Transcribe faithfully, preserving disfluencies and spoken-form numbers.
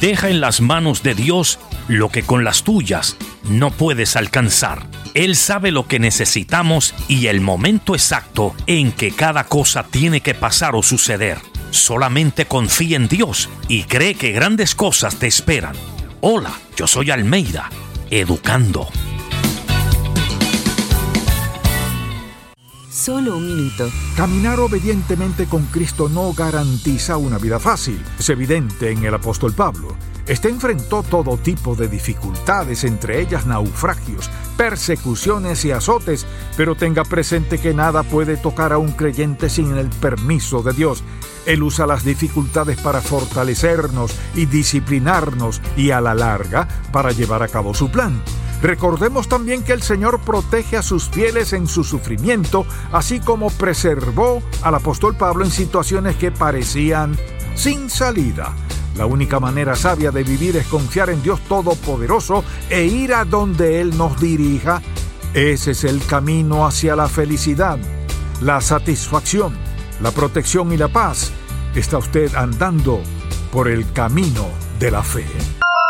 Deja en las manos de Dios lo que con las tuyas no puedes alcanzar. Él sabe lo que necesitamos y el momento exacto en que cada cosa tiene que pasar o suceder. Solamente confía en Dios y cree que grandes cosas te esperan. Hola, yo soy Almeida, educando. Solo un minuto. Caminar obedientemente con Cristo no garantiza una vida fácil. Es evidente en el apóstol Pablo. Este enfrentó todo tipo de dificultades, entre ellas naufragios, persecuciones y azotes, pero tenga presente que nada puede tocar a un creyente sin el permiso de Dios. Él usa las dificultades para fortalecernos y disciplinarnos y a la larga para llevar a cabo su plan. Recordemos también que el Señor protege a sus fieles en su sufrimiento, así como preservó al apóstol Pablo en situaciones que parecían sin salida. La única manera sabia de vivir es confiar en Dios Todopoderoso e ir a donde Él nos dirija. Ese es el camino hacia la felicidad, la satisfacción, la protección y la paz. ¿Está usted andando por el camino de la fe?